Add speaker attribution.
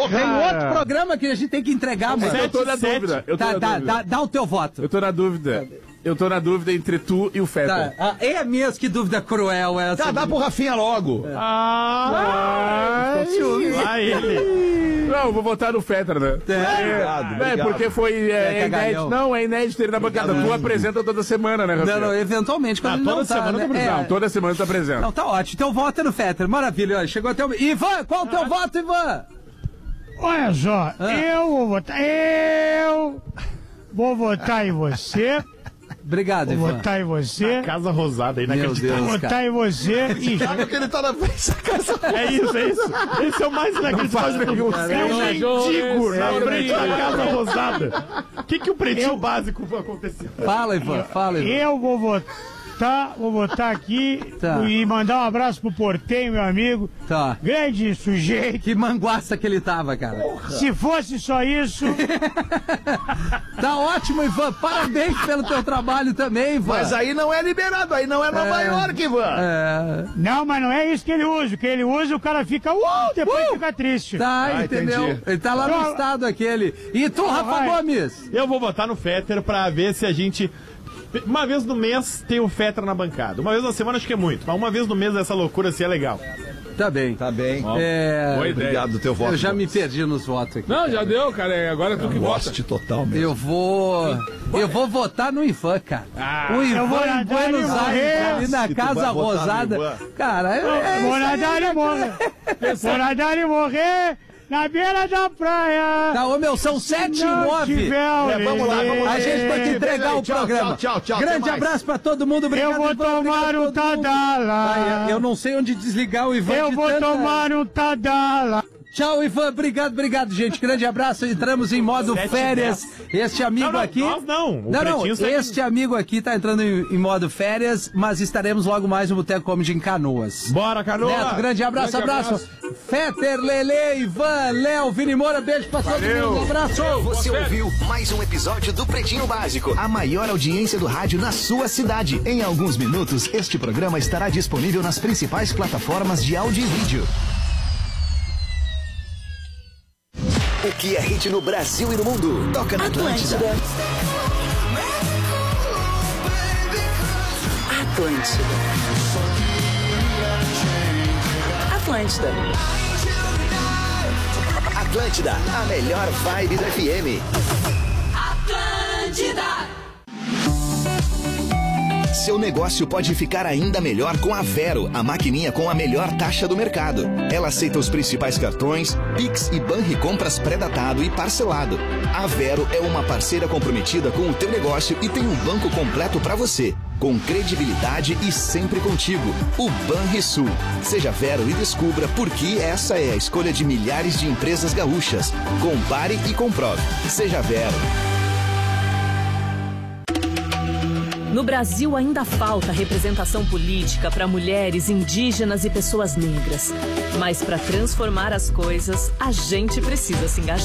Speaker 1: Tem outro programa que a gente tem que entregar, mano.
Speaker 2: Eu tô na dúvida.
Speaker 1: Dá o teu voto.
Speaker 2: Eu tô na dúvida. Entre tu e o Fetter.
Speaker 1: Tá. É mesmo, que dúvida cruel essa.
Speaker 3: Tá, dá pro Rafinha logo.
Speaker 2: Vai ele. Não, eu vou votar no Fetter, né?
Speaker 3: Obrigado.
Speaker 2: Porque foi inédito. Não, é inédito ele na bancada. Tu apresenta toda semana, né, Rafinha?
Speaker 1: Não, eventualmente, quando
Speaker 2: toda semana tá apresentando. Não, toda semana tá apresentando.
Speaker 1: Não, tá ótimo. Então vota no Fetter. Maravilha, olha, chegou até o... Ivan, qual o teu voto, Ivan?
Speaker 4: Olha só, eu vou votar em você.
Speaker 1: Obrigado, Ivan.
Speaker 4: Vou votar em você.
Speaker 2: Casa Rosada aí na
Speaker 4: Vou votar em você e...
Speaker 3: Sabe que ele tá na frente da casa.
Speaker 2: É isso. Esse é o mais inacreditável. É um mendigo na frente da Casa Rosada. O que o pretinho básico aconteceu?
Speaker 1: Fala, Ivan.
Speaker 4: Eu vou votar aqui e mandar um abraço pro Portenho, meu amigo.
Speaker 1: Tá.
Speaker 4: Grande sujeito.
Speaker 1: Que manguaça que ele tava, cara.
Speaker 4: Se fosse só isso...
Speaker 1: Tá ótimo, Ivan. Parabéns pelo teu trabalho também, Ivan.
Speaker 3: Mas aí não é liberado, aí não é Nova York, Ivan.
Speaker 4: Não, mas não é isso que ele usa. O que ele usa, o cara fica... depois fica triste.
Speaker 1: Tá, entendeu?
Speaker 3: Entendi.
Speaker 1: Ele tá lá no estado aquele. E tu, Rafa Gomes?
Speaker 2: Eu vou votar no Fetter pra ver se a gente... Uma vez no mês tem o Fetter na bancada. Uma vez na semana acho que é muito. Mas uma vez no mês essa loucura assim é legal.
Speaker 1: Tá bem.
Speaker 3: Boa ideia. Obrigado do teu voto.
Speaker 1: Eu já me perdi nos votos aqui.
Speaker 2: Não, já deu, cara. Agora é tu que vota.
Speaker 3: Total mesmo.
Speaker 1: Eu vou votar no Ivan, cara. O Ivan em Buenos Aires, ali na Casa Rosada. Cara,
Speaker 4: vou nadar e morrer na beira da praia.
Speaker 1: Tá, meu, são 7h09.
Speaker 3: Vamos lá.
Speaker 1: A gente tem que entregar o programa.
Speaker 3: Tchau.
Speaker 1: Grande abraço pra todo mundo. Obrigado.
Speaker 4: Eu vou tomar um Tadala.
Speaker 1: Eu não sei onde desligar o Ivan.
Speaker 4: Eu vou tomar um Tadala.
Speaker 1: Tchau, Ivan. Obrigado, gente. Grande abraço. Entramos em modo férias. Este amigo aqui...
Speaker 2: Não.
Speaker 1: Este amigo aqui tá entrando em modo férias, mas estaremos logo mais no Boteco Comedy em Canoas.
Speaker 2: Bora, Canoas.
Speaker 1: Neto, grande abraço. Fetter, Lele, Ivan, Léo, Vini Moura, beijo pra todo mundo. Um abraço.
Speaker 5: Você ouviu mais um episódio do Pretinho Básico, a maior audiência do rádio na sua cidade. Em alguns minutos, este programa estará disponível nas principais plataformas de áudio e vídeo. O que é hit no Brasil e no mundo? Toca na Atlântida. Atlântida, a melhor vibe do FM. Atlântida. Seu negócio pode ficar ainda melhor com a Vero, a maquininha com a melhor taxa do mercado. Ela aceita os principais cartões, Pix e Banricompras pré-datado e parcelado. A Vero é uma parceira comprometida com o teu negócio e tem um banco completo para você, com credibilidade e sempre contigo. O Banrisul. Seja Vero e descubra por que essa é a escolha de milhares de empresas gaúchas. Compare e comprove. Seja Vero.
Speaker 6: No Brasil ainda falta representação política para mulheres, indígenas e pessoas negras. Mas para transformar as coisas, a gente precisa se engajar.